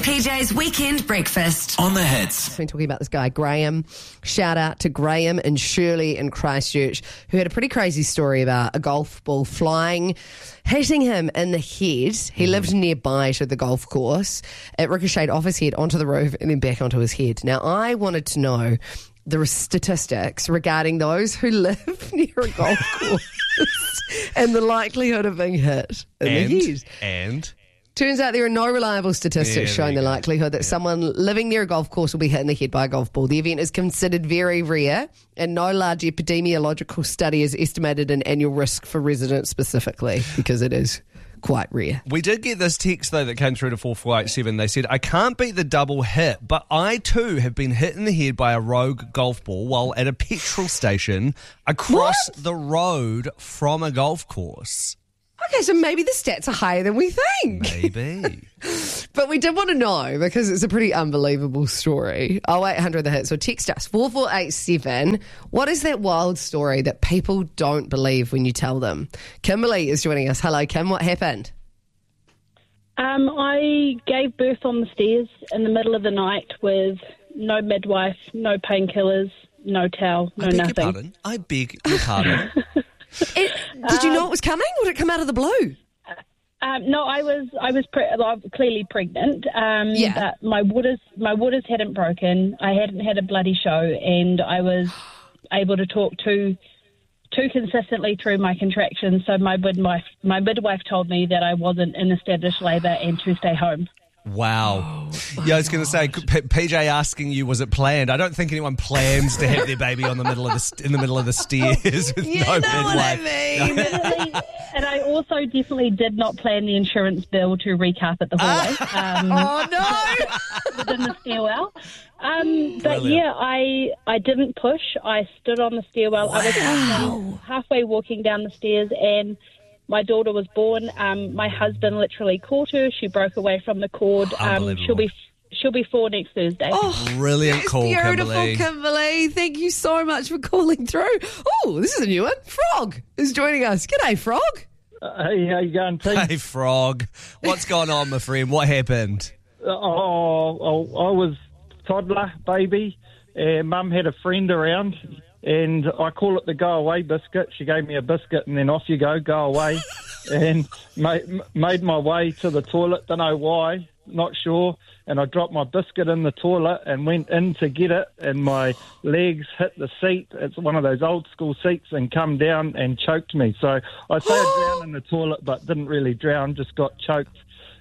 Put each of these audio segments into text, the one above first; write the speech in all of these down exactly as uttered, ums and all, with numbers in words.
P J's Weekend Breakfast. On the Hits. We've been talking about this guy, Graham. Shout out to Graham and Shirley in Christchurch, who had a pretty crazy story about a golf ball flying, hitting him in the head. He lived nearby to the golf course. It ricocheted off his head onto the roof and then back onto his head. Now, I wanted to know the statistics regarding those who live near a golf course and the likelihood of being hit in and, the head. And... Turns out there are no reliable statistics Yeah, showing the go. likelihood that Yeah. someone living near a golf course will be hit in the head by a golf ball. The event is considered very rare, and no large epidemiological study has estimated an annual risk for residents specifically, because it is quite rare. We did get this text, though, that came through to four four eight seven. They said, I can't beat the double hit, but I, too, have been hit in the head by a rogue golf ball while at a petrol station across What? the road from a golf course. Okay, so maybe the stats are higher than we think. Maybe. But we did want to know, because it's a pretty unbelievable story. oh eight hundred the hit. So text us, four four eight seven. What is that wild story that people don't believe when you tell them? Kimberly is joining us. Hello, Kim. What happened? Um, I gave birth on the stairs in the middle of the night with no midwife, no painkillers, no towel, no I beg nothing. your pardon. I beg your pardon. It, did you know it was coming? Would it come out of the blue? Um, no, I was I was pre- I was clearly pregnant. Um, Yeah. but my waters my waters hadn't broken. I hadn't had a bloody show, and I was able to talk too too consistently through my contractions. So my midwife my midwife told me that I wasn't in established labour and to stay home. Wow. Yeah, I was going to say, P- P J asking you, was it planned? I don't think anyone plans to have their baby on the middle of the st- in the middle of the stairs with You no know what I midwife. mean. Definitely- and I also definitely did not plan the insurance bill to recarpet the hallway. Um, Oh, no. within the stairwell. Um, but Brilliant. yeah, I I didn't push. I stood on the stairwell. I was halfway, halfway walking down the stairs, and my daughter was born. Um, my husband literally caught her. She broke away from the cord. Um, Unbelievable. she'll be she'll be four next Thursday. Oh, Brilliant that's call, beautiful, Kimberly. Kimberly. Thank you so much for calling through. Oh, this is a new one. Frog is joining us. G'day, Frog. Uh, hey, how you going, team? Hey, Frog. What's going on, my friend? What happened? Oh, oh, I was toddler, baby, and Mum had a friend around, and I call it the go-away biscuit. She gave me a biscuit, and then off you go, go away. And made, made my way to the toilet, don't know why, not sure, and I dropped my biscuit in the toilet and went in to get it, and my legs hit the seat. It's one of those old school seats, and come down and choked me. So I say I drowned in the toilet, but didn't really drown, just got choked.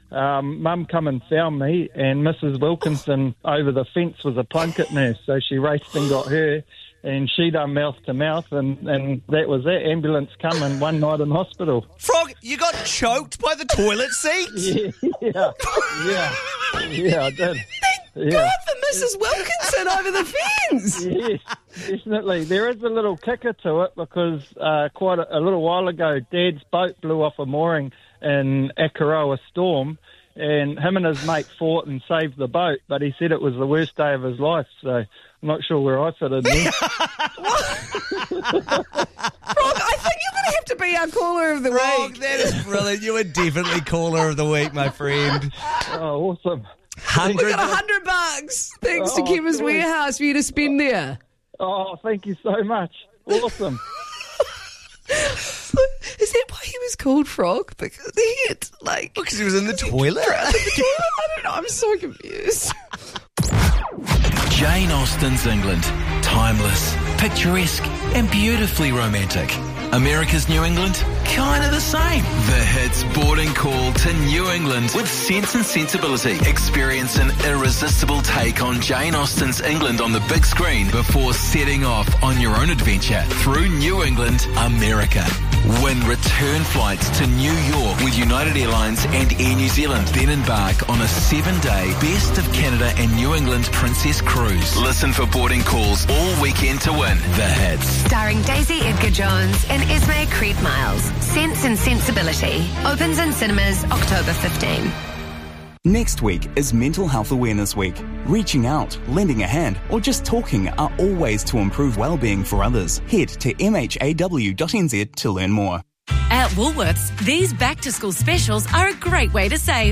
Um, Mum come and found me, and Missus Wilkinson over the fence was a plunket nurse, so she raced and got her, and she done mouth to mouth, and, and that was it. Ambulance come and one night in hospital. Frog, you got choked by the toilet seat? Yeah, yeah, yeah, yeah, I did. Yeah. God for Missus Wilkinson over the fence. Yes, definitely. There is a little kicker to it because uh, quite a, a little while ago, Dad's boat blew off a mooring in Akaroa Storm, and him and his mate fought and saved the boat, but he said it was the worst day of his life, so I'm not sure where I fit in there. Frog, I think you're going to have to be our caller of the Frog, week. that is brilliant. You were definitely caller of the week, my friend. Oh, awesome. We Hundred. got a hundred bucks thanks Oh, to Chemist good. Warehouse for you to spend there. Oh, thank you so much. Awesome. Is that why he was called Frog? Because he had, like... Because he was in the toilet. I don't know, I'm so confused. Jane Austen's England. Timeless, picturesque, and beautifully romantic. America's New England? Kind of the same. The Hits boarding call to New England with Sense and Sensibility. Experience an irresistible take on Jane Austen's England on the big screen before setting off on your own adventure through New England, America. Win return flights to New York with United Airlines and Air New Zealand. Then embark on a seven-day Best of Canada and New England Princess Cruise. Listen for boarding calls all weekend to win. The Hits. Starring Daisy Edgar Jones and Esme Creed Miles. Sense and Sensibility. Opens in cinemas October fifteenth. Next week is Mental Health Awareness Week. Reaching out, lending a hand, or just talking are all ways to improve well-being for others. Head to m h a w dot n z to learn more. At Woolworths, these back-to-school specials are a great way to save.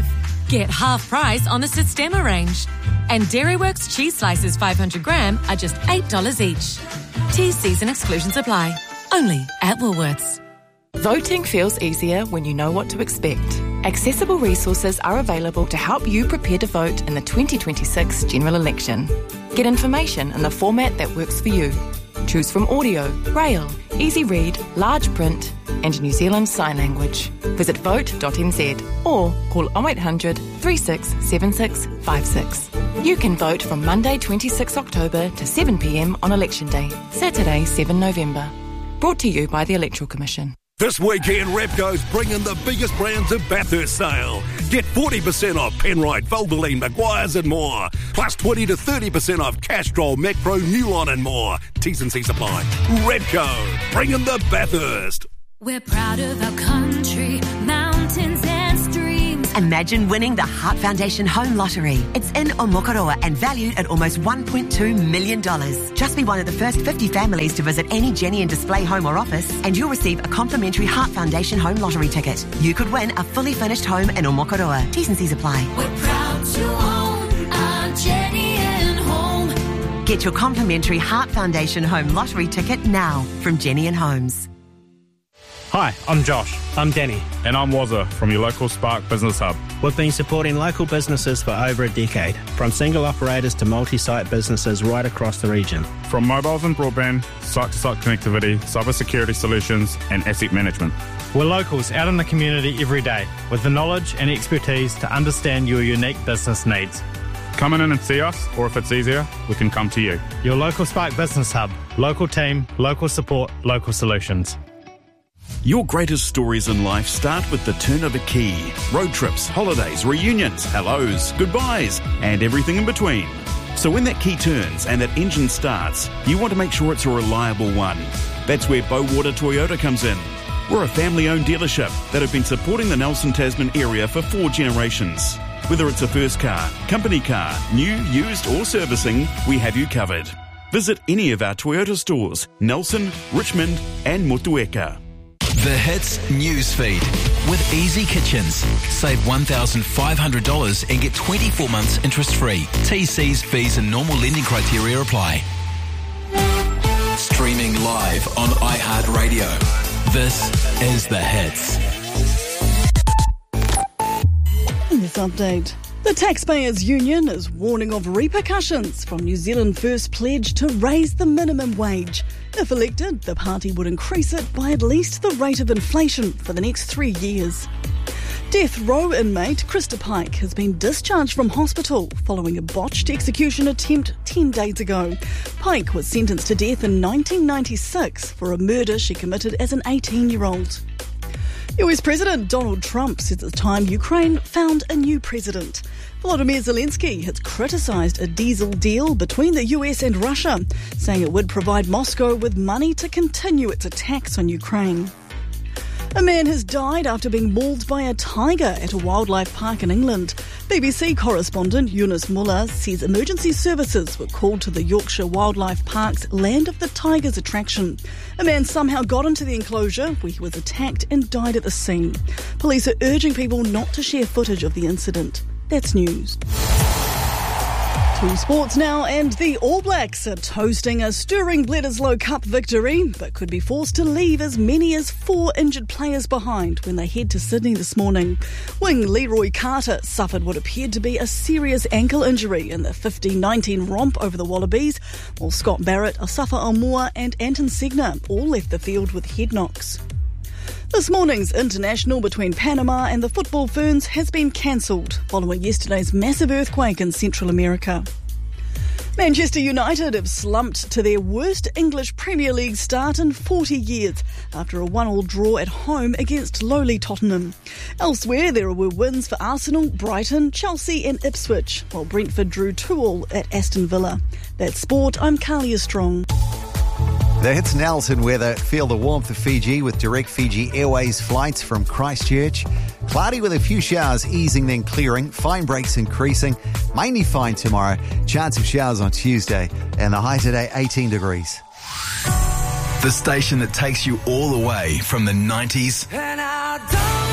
Get half price on the Sistema range. And Dairyworks cheese slices five hundred gram are just eight dollars each. T Cs and exclusions apply. Only at Woolworths. Voting feels easier when you know what to expect. Accessible resources are available to help you prepare to vote in the twenty twenty-six general election. Get information in the format that works for you. Choose from audio, braille, easy read, large print and New Zealand Sign Language. Visit vote dot n z or call oh eight hundred, three six seven six five six. You can vote from Monday twenty-sixth October to seven p m on Election Day, Saturday seventh November. Brought to you by the Electoral Commission. This weekend, Repco's bringing the biggest brands of Bathurst sale. Get forty percent off Penrite, Valvoline, Maguire's and more. Plus twenty to thirty percent off Castrol, Macpro, Newlon and more. T's and C's apply. Repco, bringing the Bathurst. We're proud of our country, mountains and streams. Imagine winning the Heart Foundation Home Lottery. It's in Omokoroa and valued at almost one point two million dollars. Just be one of the first fifty families to visit any Jenny and Display home or office and you'll receive a complimentary Heart Foundation Home Lottery ticket. You could win a fully furnished home in Omokoroa. T's and C's apply. We're proud to own our Jenny and Home. Get your complimentary Heart Foundation Home Lottery ticket now from Jenny and Homes. Hi, I'm Josh. I'm Danny. And I'm Wazza from your local Spark Business Hub. We've been supporting local businesses for over a decade, from single operators to multi-site businesses right across the region. From mobiles and broadband, site-to-site connectivity, cybersecurity solutions and asset management. We're locals out in the community every day with the knowledge and expertise to understand your unique business needs. Come in and see us, or if it's easier, we can come to you. Your local Spark Business Hub. Local team, local support, local solutions. Your greatest stories in life start with the turn of a key. Road trips, holidays, reunions, hellos, goodbyes, and everything in between. So when that key turns and that engine starts, you want to make sure it's a reliable one. That's where Bowater Toyota comes in. We're a family-owned dealership that have been supporting the Nelson Tasman area for four generations. Whether it's a first car, company car, new, used or servicing, we have you covered. Visit any of our Toyota stores, Nelson, Richmond and Motueka. The Hits newsfeed with Easy Kitchens. Save one thousand five hundred dollars and get twenty-four months interest-free. T Cs, fees and normal lending criteria apply. Streaming live on iHeartRadio. This is The Hits. In this update, the Taxpayers Union is warning of repercussions from New Zealand First's pledge to raise the minimum wage. If elected, the party would increase it by at least the rate of inflation for the next three years. Death row inmate Krista Pike has been discharged from hospital following a botched execution attempt ten days ago. Pike was sentenced to death in nineteen ninety-six for a murder she committed as an eighteen-year-old. U S President Donald Trump says it's time Ukraine found a new president. Volodymyr Zelensky has criticised a diesel deal between the U S and Russia, saying it would provide Moscow with money to continue its attacks on Ukraine. A man has died after being mauled by a tiger at a wildlife park in England. B B C correspondent Eunice Muller says emergency services were called to the Yorkshire Wildlife Park's Land of the Tigers attraction. A man somehow got into the enclosure where he was attacked and died at the scene. Police are urging people not to share footage of the incident. That's news. To sports now, and the All Blacks are toasting a stirring Bledisloe Cup victory, but could be forced to leave as many as four injured players behind when they head to Sydney this morning. Wing Leroy Carter suffered what appeared to be a serious ankle injury in the fifteen nineteen romp over the Wallabies, while Scott Barrett, Asafa Almoa and Anton Segner all left the field with head knocks. This morning's international between Panama and the Football Ferns has been cancelled following yesterday's massive earthquake in Central America. Manchester United have slumped to their worst English Premier League start in forty years after a one-all draw at home against lowly Tottenham. Elsewhere, there were wins for Arsenal, Brighton, Chelsea and Ipswich, while Brentford drew two all at Aston Villa. That's sport. I'm Carlia Strong. The Hits Nelson weather. Feel the warmth of Fiji with direct Fiji Airways flights from Christchurch. Cloudy with a few showers easing then clearing. Fine breaks increasing. Mainly fine tomorrow. Chance of showers on Tuesday. And the high today, eighteen degrees. The station that takes you all the way from the nineties And I don't